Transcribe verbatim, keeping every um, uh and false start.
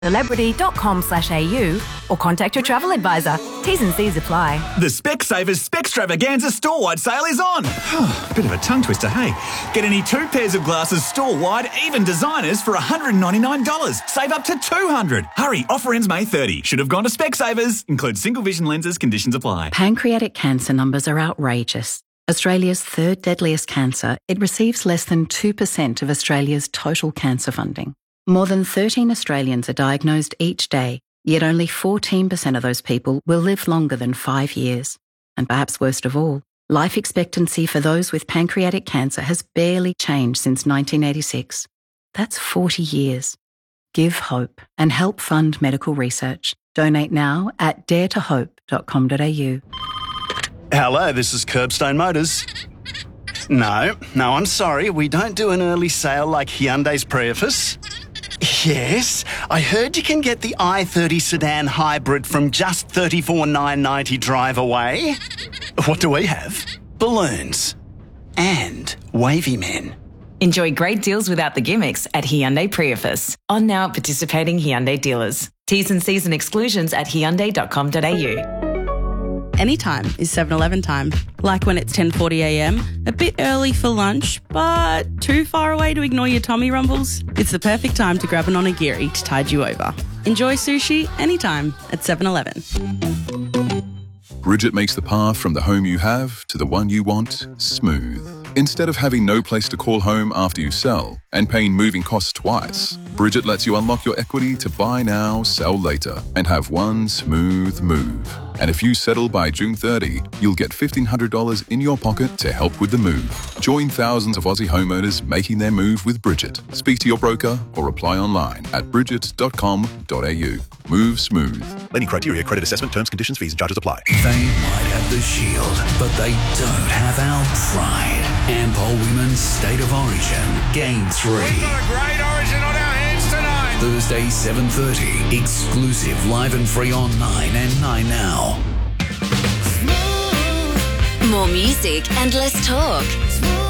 celebrity.com slash AU or contact your travel advisor. T's and C's apply. The Specsavers Specstravaganza store-wide sale is on. Bit of a tongue twister, hey? Get any two pairs of glasses store-wide, even designers, for one hundred ninety-nine dollars. Save up to two hundred dollars. Hurry, offer ends May thirtieth. Should have gone to Specsavers. Includes single vision lenses, conditions apply. Pancreatic cancer numbers are outrageous. Australia's third deadliest cancer, it receives less than two percent of Australia's total cancer funding. More than thirteen Australians are diagnosed each day, yet only fourteen percent of those people will live longer than five years. And perhaps worst of all, life expectancy for those with pancreatic cancer has barely changed since nineteen eighty-six. That's forty years. Give hope and help fund medical research. Donate now at dare to hope dot com dot a u. Hello, this is Curbstone Motors. No, no, I'm sorry. We don't do an early sale like Hyundai's Prius. Yes, I heard you can get the i thirty sedan hybrid from just thirty-four thousand nine hundred ninety drive away. What do we have? Balloons. And wavy men. Enjoy great deals without the gimmicks at Hyundai Prius. On now at participating Hyundai dealers. T's and C's and exclusions at hyundai dot com dot a u. Anytime is seven eleven time. Like when it's ten forty a m, a bit early for lunch, but too far away to ignore your tummy rumbles? It's the perfect time to grab an onigiri to tide you over. Enjoy sushi anytime at seven eleven. Bridget makes the path from the home you have to the one you want smooth. Instead of having no place to call home after you sell and paying moving costs twice, Bridget lets you unlock your equity to buy now, sell later, and have one smooth move. And if you settle by June thirtieth, you'll get fifteen hundred dollars in your pocket to help with the move. Join thousands of Aussie homeowners making their move with Bridget. Speak to your broker or apply online at bridget dot com dot a u. Move smooth. Lending criteria, credit assessment, terms, conditions, fees and charges apply. They might have the shield, but they don't have our pride. Ampol Women's State of Origin, Game three. We've got a great origin on our hands tonight. Thursday, seven thirty. Exclusive, live and free on Nine and Nine Now. More music and less talk.